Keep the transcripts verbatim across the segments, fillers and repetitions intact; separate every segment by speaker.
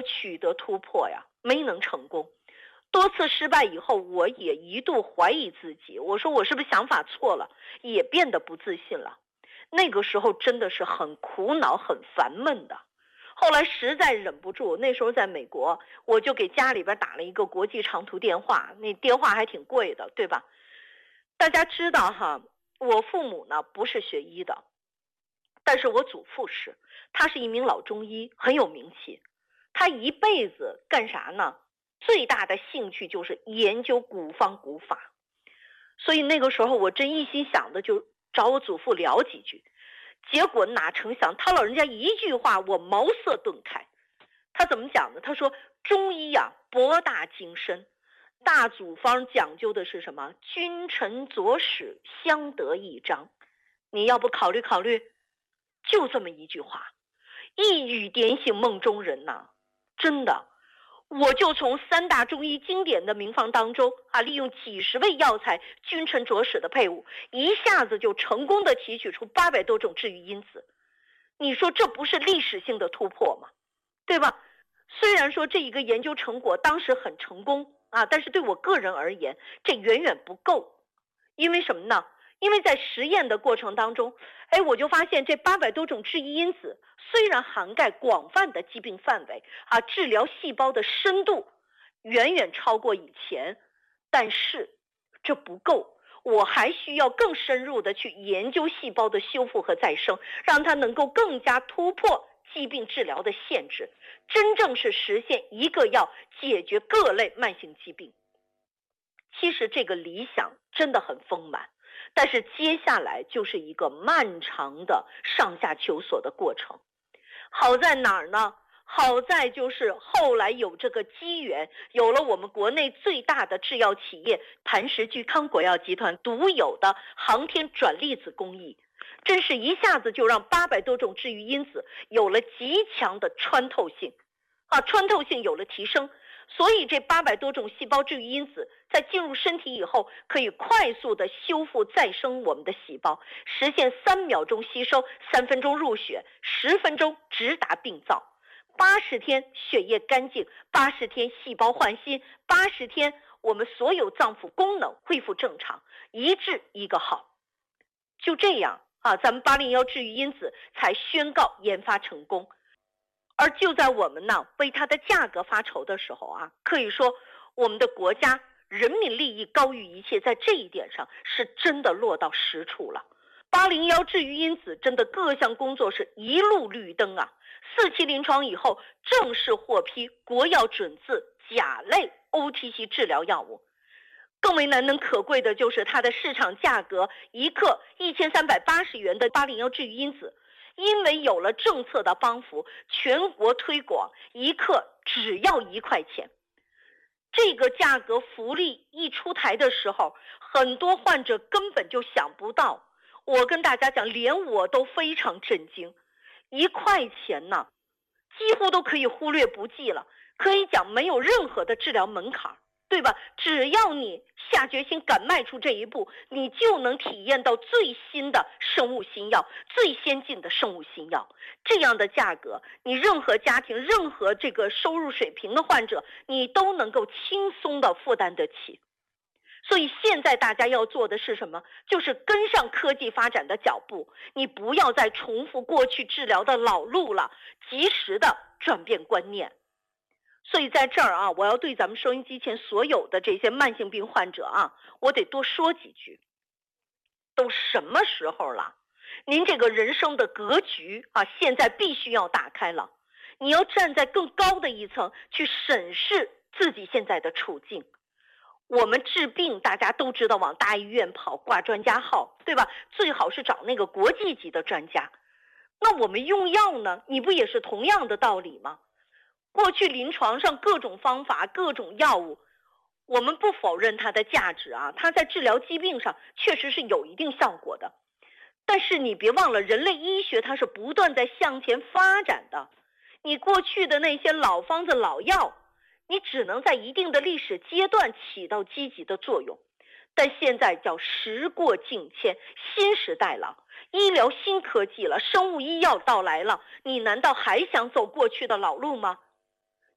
Speaker 1: 取得突破呀，没能成功。多次失败以后，我也一度怀疑自己，我说我是不是想法错了，也变得不自信了。那个时候真的是很苦恼很烦闷的。后来实在忍不住，那时候在美国，我就给家里边打了一个国际长途电话，那电话还挺贵的，对吧？大家知道哈，我父母呢不是学医的，但是我祖父是，他是一名老中医，很有名气。他一辈子干啥呢？最大的兴趣就是研究古方古法。所以那个时候我真一心想的就找我祖父聊几句，结果哪成想他老人家一句话我茅塞顿开。他怎么讲呢？他说中医啊博大精深，大祖方讲究的是什么？君臣佐使相得益彰。你要不考虑考虑？就这么一句话，一语点醒梦中人呐、啊！真的，我就从三大中医经典的名方当中啊，利用几十味药材君臣佐使的配伍，一下子就成功的提取出八百多种治愈因子。你说这不是历史性的突破吗？对吧？虽然说这一个研究成果当时很成功啊，但是对我个人而言，这远远不够。因为什么呢？因为在实验的过程当中，哎，我就发现这八百多种治愈因子虽然涵盖广泛的疾病范围啊，治疗细胞的深度远远超过以前，但是这不够，我还需要更深入的去研究细胞的修复和再生，让它能够更加突破疾病治疗的限制，真正是实现一个药解决各类慢性疾病。其实这个理想真的很丰满，但是接下来就是一个漫长的上下求索的过程。好在哪儿呢？好在就是后来有这个机缘，有了我们国内最大的制药企业磐石聚康国药集团独有的航天转粒子工艺，真是一下子就让八百多种治愈因子有了极强的穿透性啊，穿透性有了提升。所以这八百多种细胞治愈因子在进入身体以后，可以快速的修复再生我们的细胞，实现三秒钟吸收，三分钟入血，十分钟直达病灶，八十天血液干净，八十天细胞换新，八十天我们所有脏腑功能恢复正常，一治一个好。就这样啊，咱们八零一治愈因子才宣告研发成功。而就在我们呢为它的价格发愁的时候啊，可以说我们的国家人民利益高于一切，在这一点上是真的落到实处了。八零一治愈因子真的各项工作是一路绿灯啊，四期临床以后正式获批国药准字甲类 O T C 治疗药物。更为难能可贵的就是它的市场价格一克一千三百八十元的八零一治愈因子，因为有了政策的帮扶，全国推广一克只要一块钱。这个价格福利一出台的时候，很多患者根本就想不到。我跟大家讲，连我都非常震惊，一块钱呢，几乎都可以忽略不计了，可以讲没有任何的治疗门槛，对吧？只要你下决心敢迈出这一步，你就能体验到最新的生物新药，最先进的生物新药。这样的价格，你任何家庭任何这个收入水平的患者，你都能够轻松的负担得起。所以现在大家要做的是什么？就是跟上科技发展的脚步，你不要再重复过去治疗的老路了，及时的转变观念。所以在这儿啊，我要对咱们收音机前所有的这些慢性病患者啊，我得多说几句。都什么时候了？您这个人生的格局啊，现在必须要打开了。你要站在更高的一层去审视自己现在的处境。我们治病大家都知道往大医院跑，挂专家号，对吧？最好是找那个国际级的专家。那我们用药呢，你不也是同样的道理吗？过去临床上各种方法各种药物，我们不否认它的价值啊，它在治疗疾病上确实是有一定效果的。但是你别忘了，人类医学它是不断在向前发展的。你过去的那些老方子老药，你只能在一定的历史阶段起到积极的作用。但现在叫时过境迁，新时代了，医疗新科技了，生物医药到来了，你难道还想走过去的老路吗？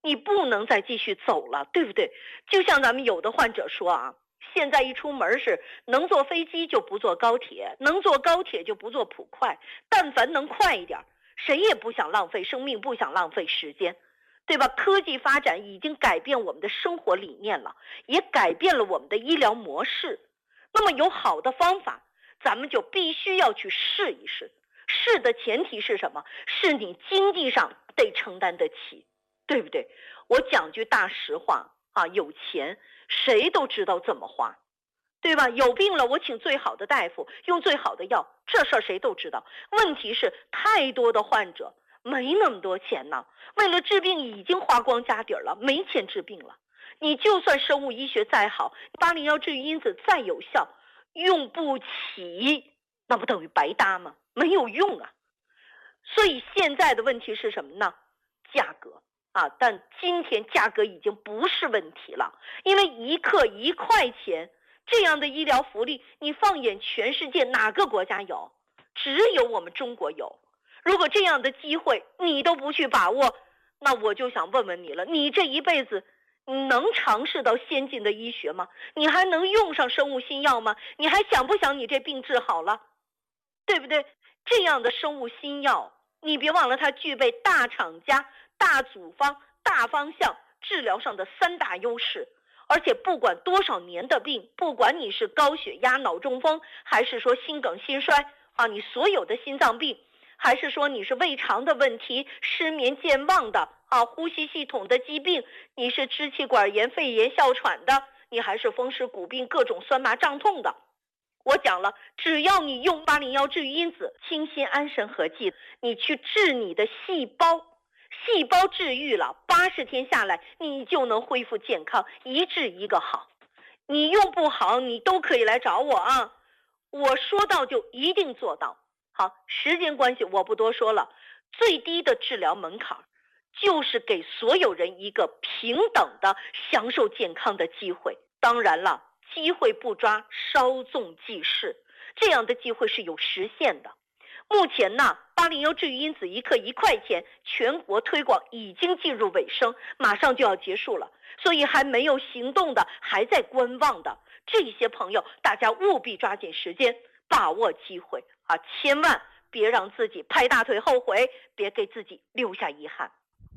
Speaker 1: 你不能再继续走了，对不对？就像咱们有的患者说啊，现在一出门是能坐飞机就不坐高铁，能坐高铁就不坐普快，但凡能快一点，谁也不想浪费生命，不想浪费时间，对吧？科技发展已经改变我们的生活理念了，也改变了我们的医疗模式。那么有好的方法，咱们就必须要去试一试。试的前提是什么？是你经济上得承担得起，对不对？我讲句大实话啊，有钱谁都知道怎么花，对吧？有病了我请最好的大夫，用最好的药，这事儿谁都知道。问题是太多的患者没那么多钱呢，为了治病已经花光家底儿了，没钱治病了。你就算生物医学再好，八零幺治愈因子再有效，用不起，那不等于白搭吗？没有用啊。所以现在的问题是什么呢？价格啊，但今天价格已经不是问题了，因为一克一块钱这样的医疗福利，你放眼全世界哪个国家有？只有我们中国有。如果这样的机会你都不去把握，那我就想问问你了，你这一辈子你能尝试到先进的医学吗？你还能用上生物新药吗？你还想不想你这病治好了？对不对？这样的生物新药，你别忘了它具备大厂家、大组方、大方向治疗上的三大优势。而且不管多少年的病，不管你是高血压、脑中风，还是说心梗、心衰啊，你所有的心脏病，还是说你是胃肠的问题、失眠、健忘的啊，呼吸系统的疾病，你是支气管炎、肺炎、哮喘的，你还是风湿骨病、各种酸麻胀痛的。我讲了，只要你用八零幺治愈因子清心安神合剂，你去治你的细胞，细胞治愈了，八十天下来你就能恢复健康，一治一个好。你用不好你都可以来找我啊，我说到就一定做到。好，时间关系我不多说了，最低的治疗门槛就是给所有人一个平等的享受健康的机会。当然了，机会不抓，稍纵即逝，这样的机会是有实现的。目前呢，八零幺治愈因子一克一块钱，全国推广已经进入尾声，马上就要结束了。所以还没有行动的，还在观望的这些朋友，大家务必抓紧时间，把握机会啊！千万别让自己拍大腿后悔，别给自己留下遗憾。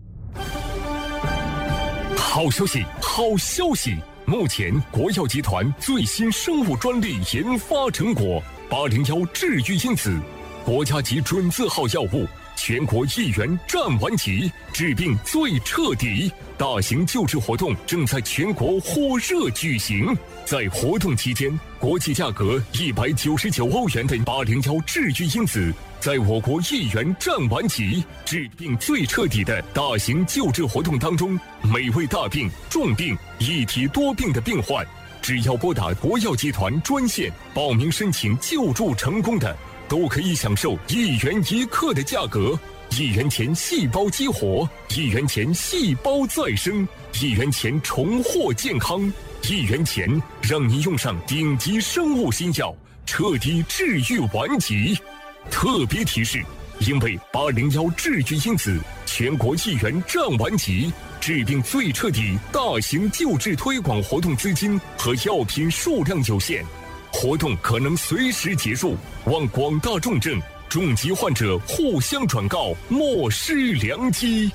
Speaker 2: 好消息，好消息！目前国药集团最新生物专利研发成果八零幺治愈因子，国家级准字号药物，全国一元占完齐，治病最彻底。大型救治活动正在全国火热举行，在活动期间，国际价格一百九十九欧元的八零幺治愈因子，在我国一元占完齐，治病最彻底的大型救治活动当中，每位大病、重病、一体多病的病患，只要拨打国药集团专线报名申请救助成功的，都可以享受一元一克的价格。一元钱细胞激活，一元钱细胞再生，一元钱重获健康，一元钱让你用上顶级生物新药，彻底治愈顽疾。特别提示，因为八零幺治愈因子全国一元占完齐，治病最彻底大型救治推广活动资金和药品数量有限，活动可能随时结束，望广大重症重疾患者互相转告，莫失良机。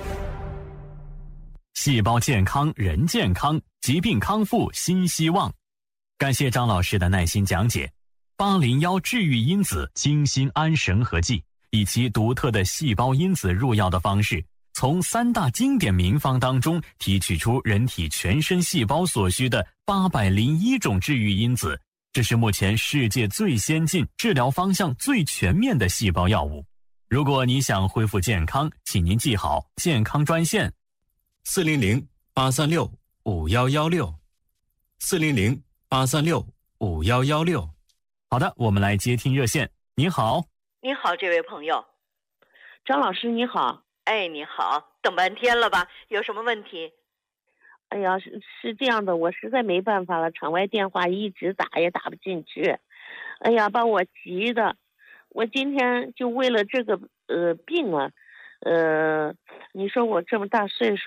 Speaker 3: 细胞健康，人健康，疾病康复新希望。感谢张老师的耐心讲解。八零幺治愈因子清心安神合剂，以其独特的细胞因子入药的方式，从三大经典名方当中提取出人体全身细胞所需的八百零一种治愈因子。这是目前世界最先进、治疗方向最全面的细胞药物。如果你想恢复健康，请您记好健康专线：
Speaker 4: 四零零八三六五幺幺六，四零零八三六五幺幺六。
Speaker 3: 好的，我们来接听热线。你好，
Speaker 1: 你好，这位朋友。
Speaker 5: 张老师你好。
Speaker 1: 哎，你好，等半天了吧？有什么问题？
Speaker 5: 哎呀，是是这样的，我实在没办法了，场外电话一直打也打不进去，哎呀，把我急的，我今天就为了这个呃病啊，呃，你说我这么大岁数。